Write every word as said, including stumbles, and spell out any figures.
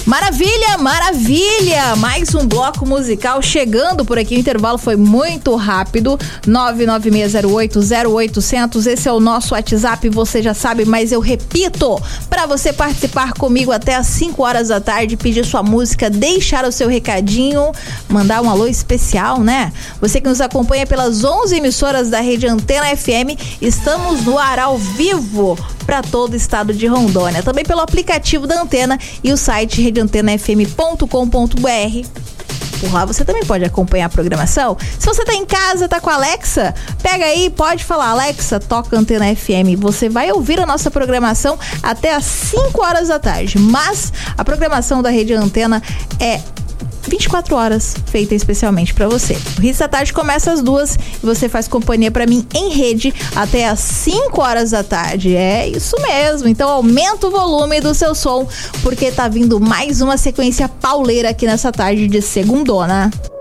Maravilha, maravilha! Mais um bloco musical chegando por aqui. O intervalo foi muito rápido. nove nove seis zero oito zero oito zero zero. Esse é o nosso WhatsApp, você já sabe, mas eu repito, para você participar comigo até às cinco horas da tarde, pedir sua música, deixar o seu recadinho, mandar um alô especial, né? Você que nos acompanha pelas onze emissoras da Rede Antena F M, estamos no ar ao vivo para todo o estado de Rondônia. Também pelo aplicativo da Antena e o site rede antena f m ponto com ponto b r. Por lá você também pode acompanhar a programação. Se você tá em casa, tá com a Alexa, pega aí, pode falar, Alexa, toca Antena F M. Você vai ouvir a nossa programação até às cinco horas da tarde. Mas a programação da Rede Antena é vinte e quatro horas, feita especialmente pra você. O Hits da Tarde começa às duas e você faz companhia pra mim em rede até às cinco horas da tarde. É isso mesmo. Então aumenta o volume do seu som, porque tá vindo mais uma sequência pauleira aqui nessa tarde de segundona.